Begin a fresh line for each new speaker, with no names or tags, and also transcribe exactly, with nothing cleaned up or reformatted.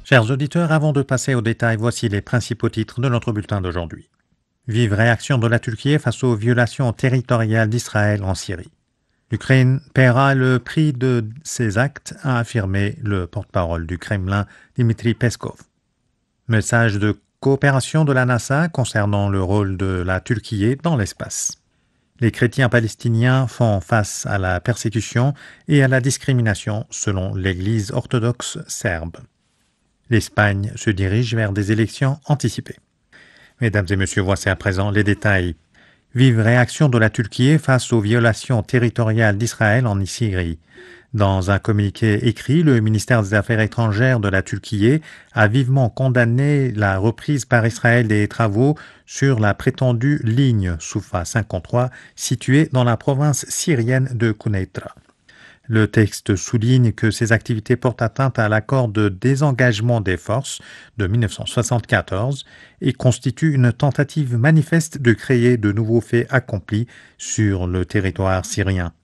Chers auditeurs, avant de passer aux détails, voici les principaux titres de notre bulletin d'aujourd'hui. Vive réaction de la Turquie face aux violations territoriales d'Israël en Syrie. L'Ukraine paiera le prix de ses actes, a affirmé le porte-parole du Kremlin, Dmitri Peskov. Message de coopération de la NASA concernant le rôle de la Turquie dans l'espace. Les chrétiens palestiniens font face à la persécution et à la discrimination selon l'Église orthodoxe serbe. L'Espagne se dirige vers des élections anticipées. Mesdames et messieurs, voici à présent les détails. Vive réaction de la Turquie face aux violations territoriales d'Israël en Syrie. Dans un communiqué écrit, le ministère des Affaires étrangères de la Turquie a vivement condamné la reprise par Israël des travaux sur la prétendue ligne Soufa cinquante-trois située dans la province syrienne de Quneitra. Le texte souligne que ces activités portent atteinte à l'accord de désengagement des forces de mille neuf cent soixante-quatorze et constituent une tentative manifeste de créer de nouveaux faits accomplis sur le territoire syrien.